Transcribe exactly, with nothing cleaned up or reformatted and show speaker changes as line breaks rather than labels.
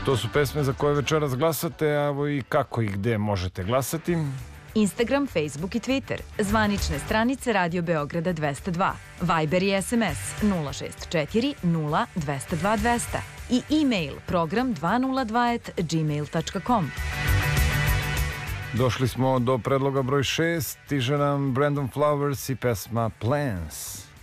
To su pesme za koje večeras glasate, a evo i kako i gde možete glasati.
Instagram, Facebook i Twitter, zvanične stranice Radio Beograda dvesta dva, Viber i S M S nula šest četiri nula dvesta dva dvesta i e-mail program dvesta dva at gmail tačka com.
Došli smo do predloga broj šest, stiže nam Brandon Flowers i pesma Plans.